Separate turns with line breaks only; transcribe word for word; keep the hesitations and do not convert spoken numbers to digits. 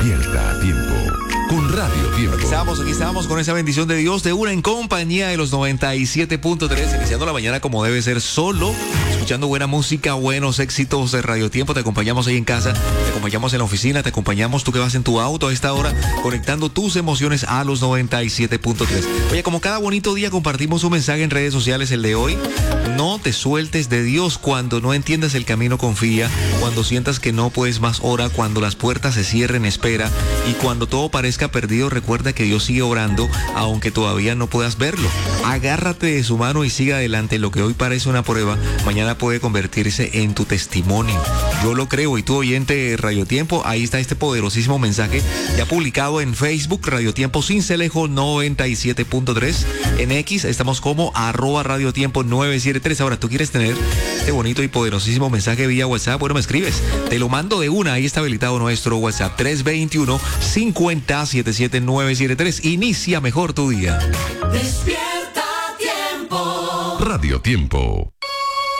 Despierta a tiempo con Radio Tiempo.
Aquí estábamos, aquí estábamos con esa bendición de Dios de una en compañía de los noventa y siete punto tres, iniciando la mañana como debe ser, solo escuchando buena música, buenos éxitos de Radio Tiempo. Te acompañamos ahí en casa, te acompañamos en la oficina, te acompañamos tú que vas en tu auto a esta hora, conectando tus emociones a los noventa y siete punto tres. Oye, como cada bonito día compartimos un mensaje en redes sociales, el de hoy: no te sueltes de Dios. Cuando no entiendas el camino, confía. Cuando sientas que no puedes más, ora. Cuando las puertas se cierren, espera. Y cuando todo parezca perdido, recuerda que Dios sigue obrando, aunque todavía no puedas verlo. Agárrate de su mano y sigue adelante. Lo que hoy parece una prueba, mañana puede convertirse en tu testimonio. Yo lo creo. Y tú, oyente de Radio Tiempo, ahí está este poderosísimo mensaje ya publicado en Facebook, Radio Tiempo Cincelejo noventa y siete punto tres. En X estamos como arroba Radio Tiempo nueve siete tres. Ahora, tú quieres tener este bonito y poderosísimo mensaje vía WhatsApp, bueno, me escribes, te lo mando de una. Ahí está habilitado nuestro WhatsApp, tres dos uno, cinco cero, siete siete nueve siete tres. Inicia mejor tu día.
Despierta Tiempo.
Radio Tiempo.